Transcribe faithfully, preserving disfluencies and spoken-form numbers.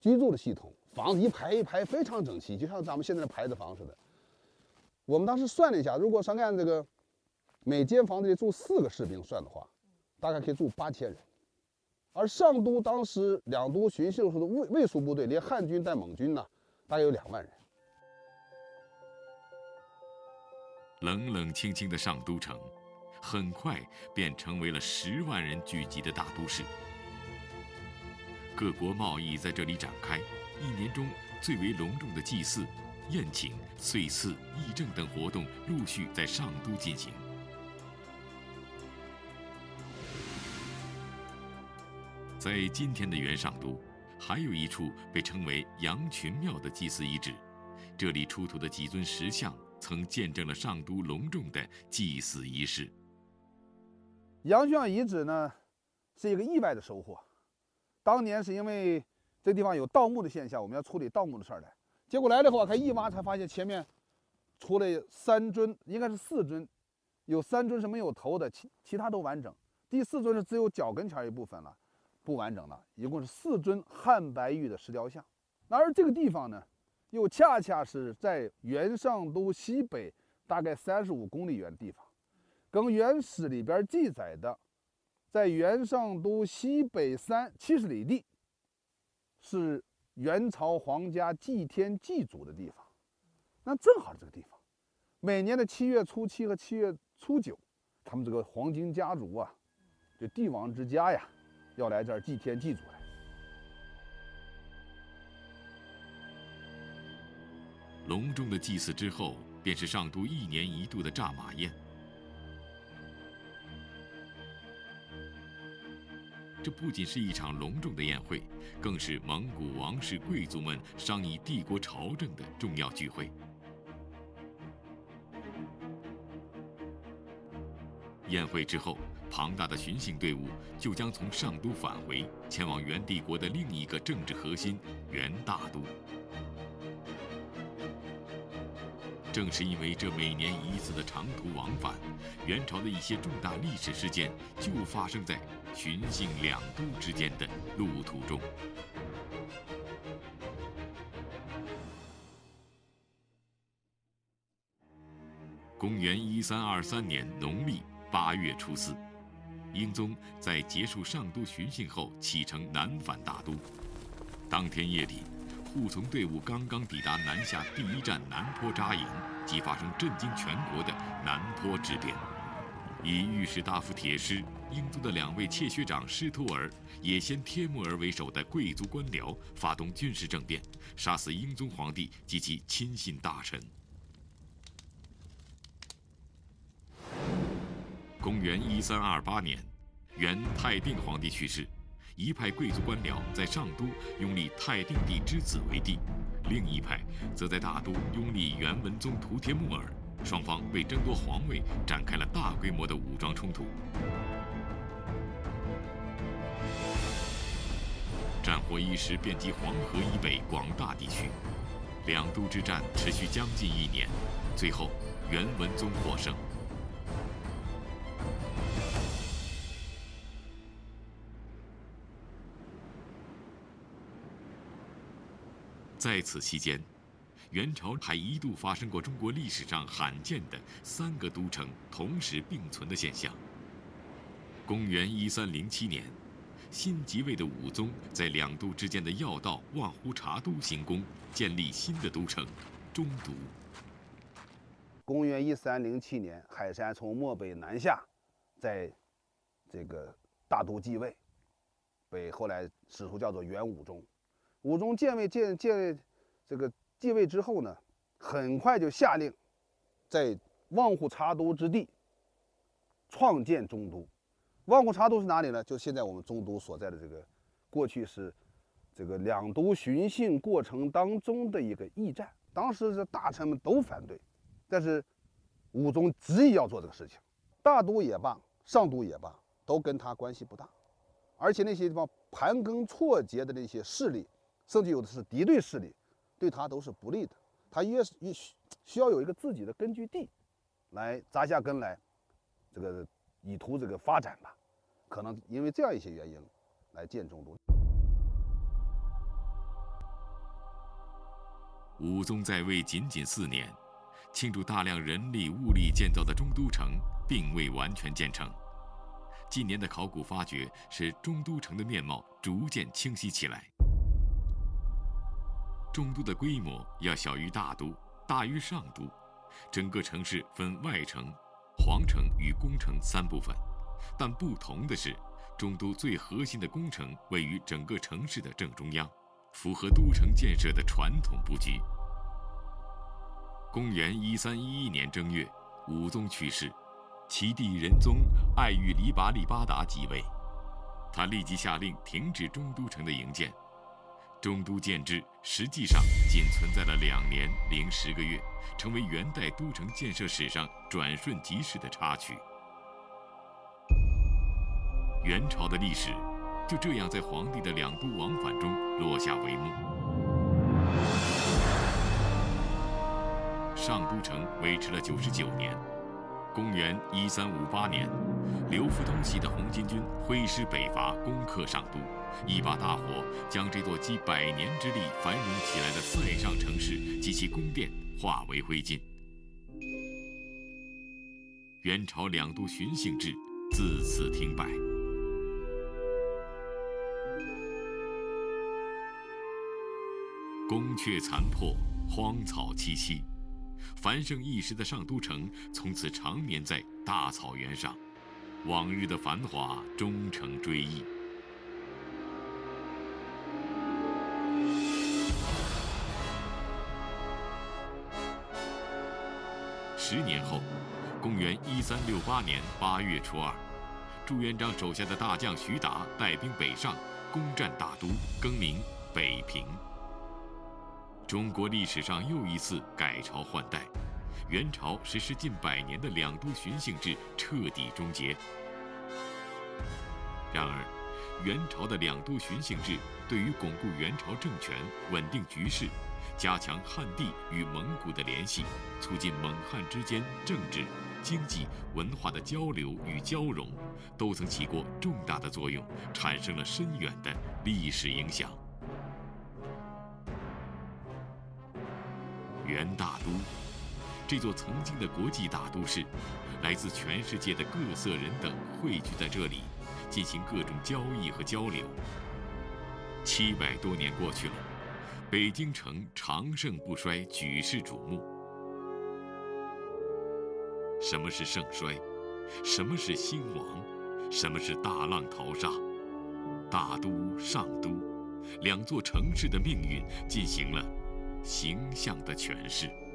居住的系统，房子一排一排非常整齐，就像咱们现在的牌子房似的。我们当时算了一下，如果上岸这个每间房子里住四个士兵算的话，大概可以住八千人。而上都当时两都巡视时的卫卫戍部队，连汉军带蒙军呢，大概有两万人。 冷冷清清的上都城，很快便成为了十万人聚集的大都市。各国贸易在这里展开，一年中最为隆重的祭祀、宴请、岁祀、议政等活动陆续在上都进行。在今天的元上都，还有一处被称为羊群庙的祭祀遗址，这里出土的几尊石像曾见证了上都隆重的祭祀仪式。 羊群庙遗址呢，是一个意外的收获。当年是因为这地方有盗墓的现象，我们要处理盗墓的事儿来，结果来了以后，还一挖才发现前面除了三尊，应该是四尊，有三尊是没有头的，其其他都完整。第四尊是只有脚跟前一部分了，不完整了。一共是四尊汉白玉的石雕像。而这个地方呢，又恰恰是在元上都西北大概三十五公里远的地方，跟《元史》里边记载的，在元上都西北三七十里地，是元朝皇家祭天祭祖的地方。那正好这个地方，每年的七月初七和七月初九，他们这个黄金家族啊，这帝王之家呀，要来这儿祭天祭祖来。 隆重的祭祀之后，便是上都一年一度的炸马宴。这不仅是一场隆重的宴会，更是蒙古王室贵族们商议帝国朝政的重要聚会。宴会之后，庞大的巡幸队伍就将从上都返回，前往元帝国的另一个政治核心元大都。正是因为这每年一次的长途往返，元朝的一些重大历史事件就发生在巡幸两都之间的路途中。公元一三二三年农历八月初四，英宗在结束上都巡幸后启程南返大都。当天夜里，护从队伍刚刚抵达南下第一站南坡扎营，即发生震惊全国的南坡之变。以御史大夫铁师、英宗的两位窃学长师徒儿、也先帖木儿为首的贵族官僚发动军事政变，杀死英宗皇帝及其亲信大臣。公元一三二八年，元泰定皇帝去世，一派贵族官僚在上都拥立泰定帝之子为帝，另一派则在大都拥立元文宗图帖木儿，双方为争夺皇位展开了大规模的武装冲突。战火一时遍及黄河以北广大地区，两都之战持续将近一年，最后元文宗获胜。在此期间，元朝还一度发生过中国历史上罕见的三个都城同时并存的现象。公元一三零七年，新即位的武宗在两都之间的要道望湖察都行宫，建立新的都城中都。 公元一三零七年，海山从漠北南下，在这个大都继位，被后来史书叫做元武宗。武宗建位建建这个继位之后呢，很快就下令在望湖察都之地创建中都。望湖察都是哪里呢？就现在我们中都所在的这个，过去是这个两都巡幸过程当中的一个驿站。当时这大臣们都反对，但是武宗执意要做这个事情。大都也罢，上都也罢，都跟他关系不大，而且那些地方盘根错节的那些势力，甚至有的是敌对势力，对他都是不利的。他越越需要有一个自己的根据地，来扎下根来，这个以图这个发展吧。可能因为这样一些原因，来建中都。 武宗在位仅仅四年，倾注大量人力物力建造的中都城并未完全建成。近年的考古发掘使中都城的面貌逐渐清晰起来。中都的规模要小于大都，大于上都。整个城市分外城、皇城与宫城三部分，但不同的是，中都最核心的宫城位于整个城市的正中央，符合都城建设的传统布局。公元一三一一年正月，武宗去世，其弟仁宗爱育黎拔力八达即位，他立即下令停止中都城的营建。中都建制实际上仅存在了两年零十个月，成为元代都城建设史上转瞬即逝的插曲。元朝的历史就这样在皇帝的两都往返中落下帷幕。上都城维持了九十九年。公元一三五八年，刘福通系的红巾军挥师北伐，攻克上都，一把大火将这座积百年之力繁荣起来的塞上城市及其宫殿化为灰烬。元朝两都巡幸制自此停摆。宫阙残破，荒草萋萋，繁盛一时的上都城从此长眠在大草原上，往日的繁华终成追忆。十年后，公元一三六八年八月初二，朱元璋手下的大将徐达带兵北上，攻占大都，更名北平。中国历史上又一次改朝换代，元朝实施近百年的两都巡幸制彻底终结。然而，元朝的两都巡幸制对于巩固元朝政权、稳定局势、加强汉地与蒙古的联系、促进蒙汉之间政治、经济、文化的交流与交融，都曾起过重大的作用，产生了深远的历史影响。元大都，这座曾经的国际大都市，来自全世界的各色人等汇聚在这里，进行各种交易和交流。七百多年过去了，北京城长盛不衰，举世瞩目。什么是盛衰？什么是兴亡？什么是大浪淘沙？大都、上都，两座城市的命运进行了形象的诠释。